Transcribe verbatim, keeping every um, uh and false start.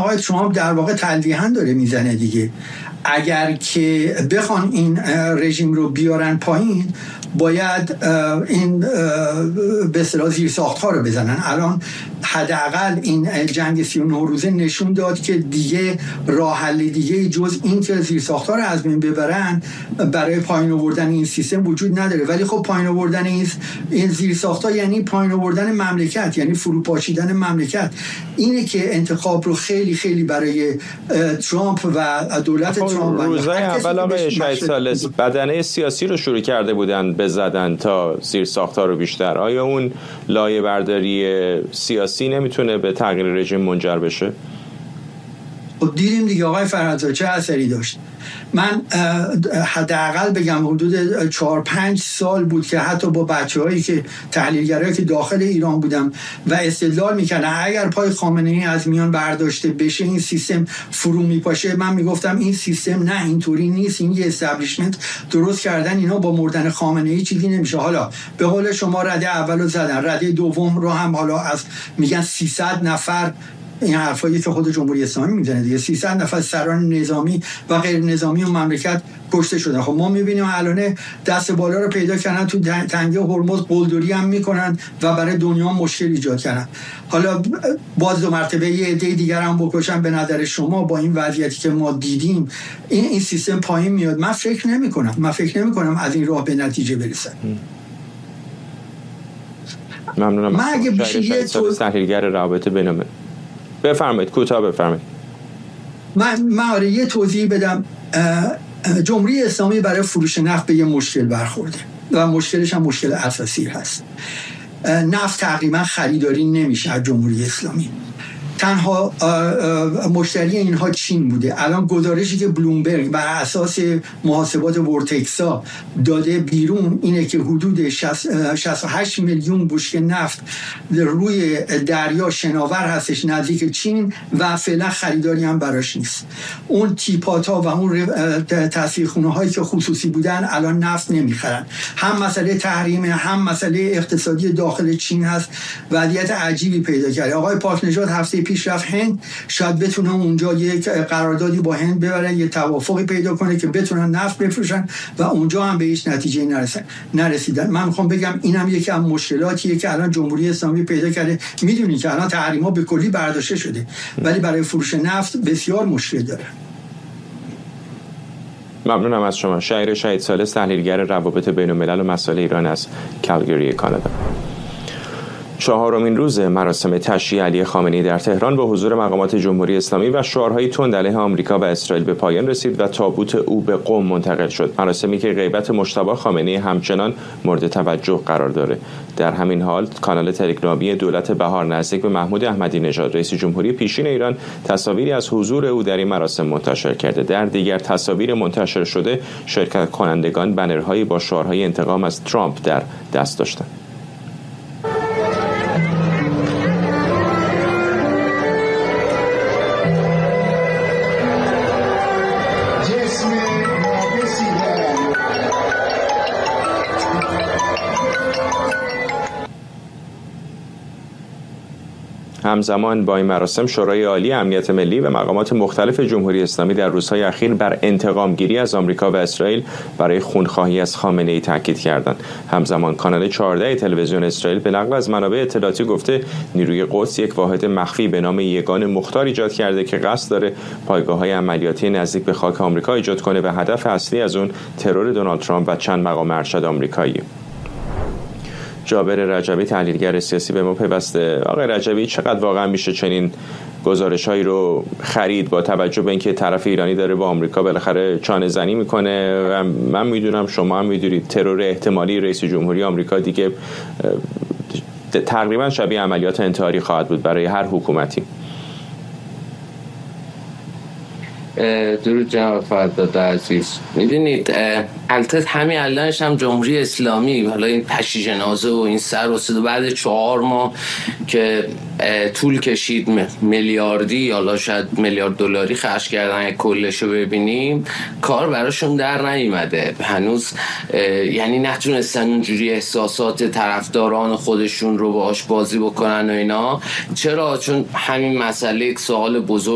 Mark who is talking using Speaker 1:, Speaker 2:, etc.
Speaker 1: آقای ترامپ در واقع تلویحا داره میزنه دیگه. اگر که بخوان این رژیم رو بیارن پایین، باید این به اصطلاح زیرساخت‌ها رو بزنن. الان حداقل این جنگ سی و نه روزه نشون داد که دیگه راه حل دیگه جز این که زیرساخت‌ها رو از بین ببرن برای پایین آوردن این سیستم وجود نداره. ولی خب پایین آوردن این این زیرساخت‌ها یعنی پایین آوردن مملکت، یعنی فروپاشیدن مملکت. اینه که انتخاب رو خیلی خیلی برای ترامپ و دولت ترامپ
Speaker 2: روزهای اول آقای شهید ثالث بدنه سیاسی رو شروع کرده بودن بزدن تا زیرساخت‌ها رو بیشتر. آیا اون لایه برداری سیاسی نمیتونه به تغییر رژیم منجر بشه؟
Speaker 1: خب دیدیم دیگه آقای فرهادزاده چه اثری داشت. من حداقل بگم حدود چهار پنج سال بود که حتی با بچه‌هایی که تحلیلگرایی که داخل ایران بودم و استدلال میکردن اگر پای خامنه‌ای از میان برداشته بشه این سیستم فرو میپاشه، من میگفتم این سیستم نه اینطوری نیست، این یه استبلیشمنت درست کردن، اینا با مردن خامنه‌ای چیزی نمیشه. حالا به قول شما رده اولو زدن، رده دوم رو هم حالا از میگن سیصد نفر، این حرفایی که خود جمهوری اسلامی میزنه دیگه، سیصد نفر سران نظامی و غیر نظامی و مملکت کشته شدن. خب ما میبینیم الان دست بالا رو پیدا کردن، تو تنگه هرمز قلدری هم میکنن و برای دنیا مشکل ایجاد کردن. حالا باز دو مرتبه یه عده دیگر هم بکشن، به نظر شما با این وضعیتی که ما دیدیم این این سیستم پایین میاد؟ من فکر نمی کنم من فکر نمی کنم از این راه به نتیجه برسن.
Speaker 2: ممنونم.
Speaker 1: من اگه بشه یه تو...
Speaker 2: تحلیلگر روابط بین‌المللی بفرمایید، کوتاه بفرمایید.
Speaker 1: من من آره یه توضیح بدم. جمهوری اسلامی برای فروش نفت به یه مشکل برخورده و مشکلش هم مشکل اساسی هست. نفت تقریبا خریداری نمیشه از جمهوری اسلامی. تنها مشتری اینها چین بوده. الان گزارشی که بلومبرگ بر اساس محاسبات ورتکسا داده بیرون اینه که حدود شصت و هشت میلیون بشکه نفت روی دریا شناور هستش نزدیک چین و فعلا خریداری هم براش نیست. اون تیپاتا و اون تصفیه‌خونه هایی که خصوصی بودن الان نفت نمیخرن. هم مسئله تحریم هم مسئله اقتصادی داخل چین هست. وضعیت عجیبی پیدا کرده. آقای پاک نژاد هفته پیش رفت هند، شاید بتونه اونجا یک قراردادی با هند ببرن، یه توافقی پیدا کنه که بتونن نفت بفروشن و اونجا هم به هیچ نتیجه نرسن نرسیدن. من میخوام بگم اینم یکی از مشکلاتیه که الان جمهوری اسلامی پیدا کرده. میدونی که الان تحریم‌ها به کلی برداشته شده ولی برای فروش نفت بسیار مشکل داره.
Speaker 2: ممنونم از شما. شهیر شهید ثالث، تحلیلگر روابط بین‌الملل و مسائل ایران از کالگری کانادا. چهارمین روز مراسم تشییع علی خامنه‌ای در تهران با حضور مقامات جمهوری اسلامی و شعارهای تند علیه آمریکا و اسرائیل به پایان رسید و تابوت او به قم منتقل شد. مراسمی که غیبت مجتبی خامنه‌ای همچنان مورد توجه قرار داره. در همین حال کانال تلگرامی دولت بهار نزدیک به محمود احمدی نژاد رئیس جمهوری پیشین ایران تصاویری از حضور او در این مراسم منتشر کرده. در دیگر تصاویر منتشر شده شرکت کنندگان بنرهایی با شعارهای انتقام از ترامپ در دست داشتند. همزمان با این مراسم شورای عالی امنیت ملی و مقامات مختلف جمهوری اسلامی در روزهای اخیر بر انتقام گیری از آمریکا و اسرائیل برای خونخواهی از خامنه‌ای تاکید کردند. همزمان کانال چهارده تلویزیون اسرائیل به نقل از منابع اطلاعاتی گفته نیروی قدس یک واحد مخفی به نام یگان مختار ایجاد کرده که قصد داره پایگاه‌های عملیاتی نزدیک به خاک آمریکا ایجاد کنه و هدف اصلی از اون ترور دونالد ترامپ و چند مقام ارشد آمریکایی. جابر رجبی، تحلیلگر سیاسی، به ما پیوسته. آقای رجبی، چقدر واقعا میشه چنین گزارش‌هایی رو خرید با توجه به اینکه طرف ایرانی داره با آمریکا بالاخره چانه زنی میکنه و من میدونم شما هم میدونید ترور احتمالی رئیس جمهوری آمریکا دیگه تقریبا شبیه عملیات انتحاری خواهد بود برای هر حکومتی.
Speaker 3: درود جناب فرزاده عزیز. میدونید البته همین الانش هم جمهوری اسلامی حالا این پشی جنازه و این سر رسید بعد چهار ماه که طول کشید میلیاردی حالا شاید میلیارد دلاری خرج کردن کلشو ببینیم کار براشون در نیومده هنوز، یعنی نتونستن اونجوری احساسات طرفداران خودشون رو باهاش بازی بکنن و اینا. چرا؟ چون همین مسئله یک سوال بزرگ